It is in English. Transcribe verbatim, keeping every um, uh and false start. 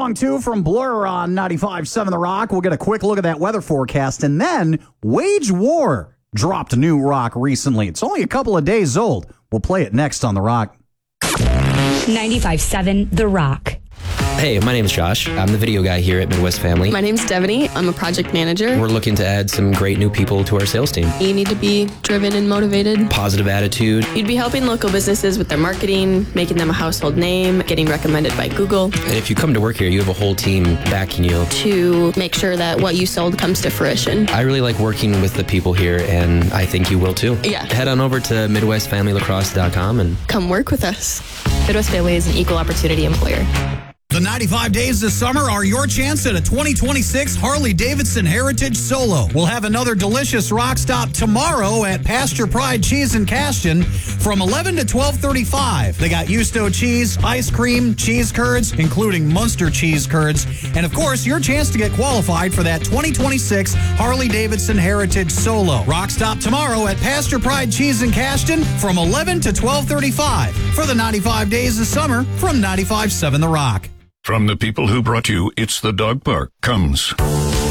song, too, from Blur on ninety-five point seven The Rock. We'll get a quick look at that weather forecast. And then Wage War dropped a new rock recently. It's only a couple of days old. We'll play it next on The Rock. ninety-five point seven The Rock. Hey, my name's Josh. I'm the video guy here at Midwest Family. My name's Devaney. I'm a project manager. We're looking to add some great new people to our sales team. You need to be driven and motivated. Positive attitude. You'd be helping local businesses with their marketing, making them a household name, getting recommended by Google. And if you come to work here, you have a whole team backing you. To make sure that what you sold comes to fruition. I really like working with the people here, and I think you will too. Yeah. Head on over to midwest family lacrosse dot com and come work with us. Midwest Family is an equal opportunity employer. The ninety-five days this summer are your chance at a twenty twenty-six Harley-Davidson Heritage Solo. We'll have another delicious rock stop tomorrow at Pasture Pride Cheese in Cashton from eleven to twelve thirty-five. They got Yusto cheese, ice cream, cheese curds, including Munster cheese curds, and of course, your chance to get qualified for that twenty twenty-six Harley-Davidson Heritage Solo. Rock stop tomorrow at Pasture Pride Cheese in Cashton from eleven to twelve thirty-five for the ninety-five days this summer from ninety-five point seven The Rock. From the people who brought you It's the Dog Park comes